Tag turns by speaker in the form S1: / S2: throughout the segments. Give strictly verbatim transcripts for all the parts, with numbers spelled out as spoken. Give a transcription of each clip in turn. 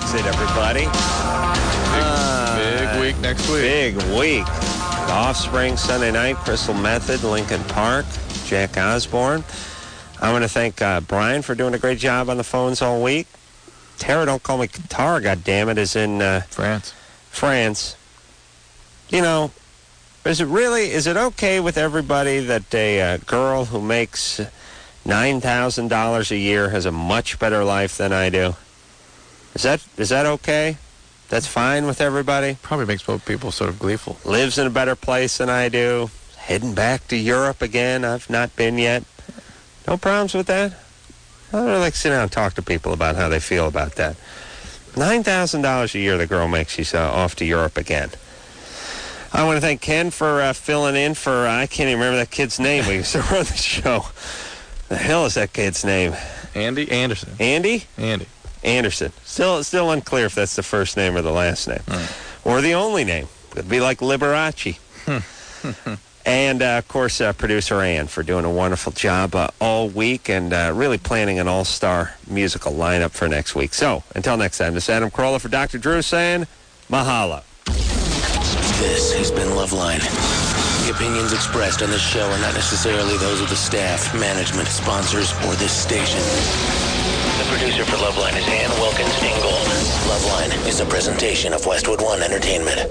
S1: That's it, everybody.
S2: Big,
S1: Uh,
S2: big week next week.
S1: Big week. The Offspring Sunday night, Crystal Method, Lincoln Park, Jack Osborne. I want to thank uh, Brian for doing a great job on the phones all week. Tara, don't call me Qatar, goddammit, is in uh,
S2: France.
S1: France. You know, is it really, is it okay with everybody that a uh, girl who makes nine thousand dollars a year has a much better life than I do? Is that is that okay? That's fine with everybody?
S2: Probably makes both people sort of gleeful.
S1: Lives in a better place than I do. Heading back to Europe again. I've not been yet. No problems with that? I don't really like to sit down and talk to people about how they feel about that. nine thousand dollars a year the girl makes. She's uh, off to Europe again. I want to thank Ken for uh, filling in for, uh, I can't even remember that kid's name. We used to run the show. The hell is that kid's name?
S2: Andy Anderson.
S1: Andy?
S2: Andy.
S1: Anderson. Still still unclear if that's the first name or the last name.
S2: Mm.
S1: Or the only name. Could be like Liberace. And, uh, of course, uh, producer Ann for doing a wonderful job uh, all week and uh, really planning an all-star musical lineup for next week. So, until next time, this is Adam Carolla for Doctor Drew saying, mahalo.
S3: This has been Loveline. The opinions expressed on this show are not necessarily those of the staff, management, sponsors, or this station. The producer for Loveline is Ann Wilkins Ingold. Loveline is a presentation of Westwood One Entertainment.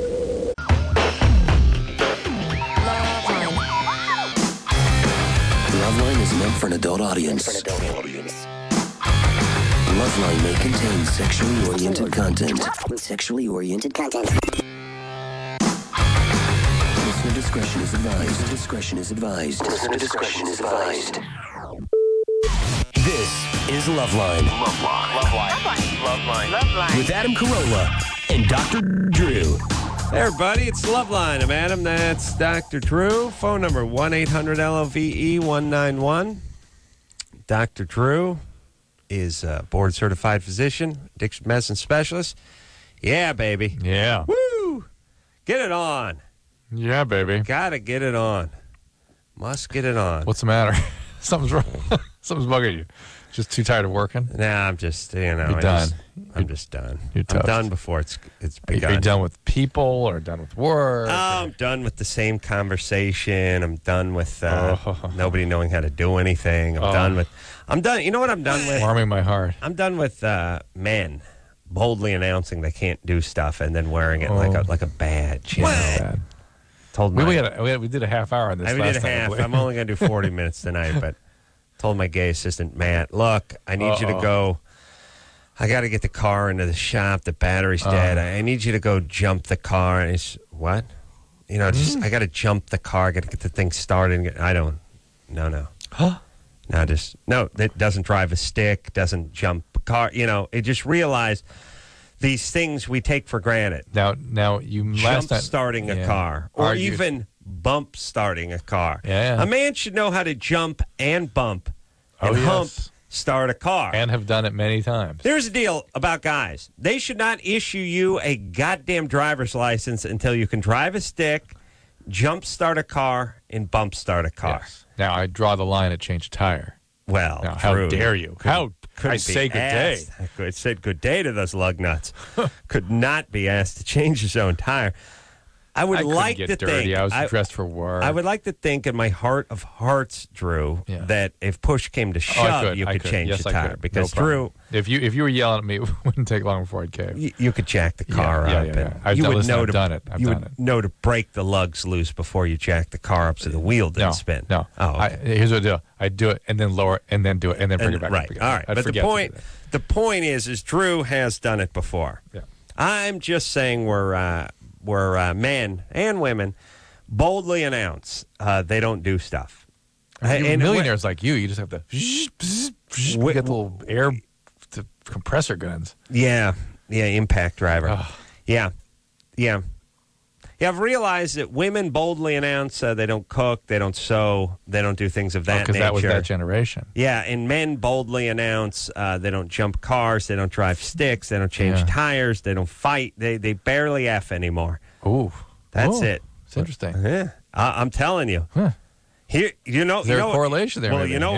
S3: Loveline is meant for an adult audience. For an adult audience. Loveline may contain sexually oriented content. Sexually oriented content. Listener discretion is advised. Listener discretion is advised. Listener discretion is advised. This is Loveline. Loveline. Loveline. Loveline. Loveline. With Adam Carolla and Doctor Drew.
S1: Hey, everybody, it's Loveline. I'm Adam. That's Doctor Drew. Phone number one eight hundred L O V E one nine one. Doctor Drew is a board-certified physician, addiction medicine specialist. Yeah, baby.
S2: Yeah.
S1: Woo! Get it on.
S2: Yeah, baby.
S1: Gotta get it on. Must get it on.
S2: What's the matter? Something's wrong. Something's bugging you. Just too tired of working?
S1: Nah, I'm just, you know.
S2: You're
S1: I
S2: done.
S1: Just, I'm just done.
S2: You're
S1: I'm
S2: toast.
S1: done before it's it's
S2: Are you,
S1: begun.
S2: are you done with people or done with work?
S1: Oh, I'm done with the same conversation. I'm done with uh,
S2: Oh.
S1: nobody knowing how to do anything. I'm
S2: Oh.
S1: done with. I'm done. You know what I'm done with?
S2: Warming my heart.
S1: I'm done with uh, men boldly announcing they can't do stuff and then wearing it
S2: Oh.
S1: like a like a badge. You know?
S2: Bad.
S1: Told
S2: We,
S1: my,
S2: we, had a, we, had, we did a half hour on this
S1: I
S2: last
S1: did a
S2: time, I
S1: half.
S2: believe.
S1: I'm only going to do forty minutes tonight, but told my gay assistant, Matt, look, I need you to
S2: Uh-oh.
S1: go. I got to get the car into the shop. The battery's dead. I, I need you to go jump the car. And he's, what? You know, just I got to jump the car. I got to get the thing started. And get, I don't. No, no.
S2: Huh?
S1: No, just, no, it doesn't drive a stick, doesn't jump a car. You know, it just realized these things we take for granted.
S2: Now, now you last
S1: Jump
S2: time
S1: starting a
S2: yeah,
S1: car, or
S2: argued-
S1: even bump starting a car.
S2: Yeah, yeah.
S1: A man should know how to jump and bump and
S2: Oh,
S1: hump
S2: yes.
S1: start a car.
S2: and have done it many times.
S1: Here's the deal about guys. They should not issue you a goddamn driver's license until you can drive a stick, jump start a car, and bump start a car.
S2: Yes. Now I draw the line at change a tire.
S1: Well,
S2: Now, how
S1: true.
S2: dare you? How
S1: Couldn't
S2: I
S1: be
S2: say good day?
S1: asked. I could said good day to those lug nuts. Could not be asked to change his own tire. I would
S2: I couldn't
S1: like
S2: get
S1: to
S2: dirty.
S1: think
S2: I was
S1: I,
S2: dressed for work.
S1: I would like to think in my heart of hearts, Drew,
S2: Yeah.
S1: that if push came to
S2: Oh,
S1: shove,
S2: I could.
S1: you
S2: I
S1: could,
S2: could.
S1: change
S2: yes,
S1: the
S2: I
S1: tire.
S2: could.
S1: Because
S2: no
S1: Drew,
S2: if you if you were yelling at me, it wouldn't take long before I'd cave.
S1: you, you could jack the car
S2: Yeah, yeah,
S1: up.
S2: yeah,
S1: and
S2: yeah. I've
S1: you
S2: done-
S1: would
S2: listen,
S1: know
S2: I've
S1: to,
S2: done it. I've
S1: you
S2: done
S1: would
S2: it.
S1: know to break the lugs loose before you jack the car up so the wheel didn't
S2: no,
S1: spin.
S2: No.
S1: Oh, okay.
S2: I, here's what I do. I do it and then lower it and then do it and then bring
S1: And-
S2: it back
S1: right.
S2: up again.
S1: All right.
S2: I'd
S1: but the
S2: forget to do
S1: point,
S2: that.
S1: the point is, is Drew has done it before.
S2: Yeah.
S1: I'm just saying we're uh, we're uh, men and women boldly announce uh, they don't do stuff.
S2: And
S1: And
S2: millionaires like you, you just have to
S1: Wh-
S2: get the little air the compressor guns.
S1: Yeah, yeah, impact driver.
S2: Ugh.
S1: Yeah, yeah. Yeah, I've realized that women boldly announce uh, they don't cook, they don't sew, they don't do things of that
S2: Because
S1: nature.
S2: that was that generation.
S1: Yeah, and men boldly announce uh, they don't jump cars, they don't drive sticks, they don't change
S2: Yeah.
S1: tires, they don't fight, they they barely F anymore.
S2: Ooh.
S1: That's
S2: Ooh.
S1: it.
S2: It's interesting.
S1: Yeah, I, I'm telling you.
S2: Huh.
S1: Here, you know,
S2: Is there
S1: you
S2: a
S1: know,
S2: correlation there?
S1: Well,
S2: maybe?
S1: you know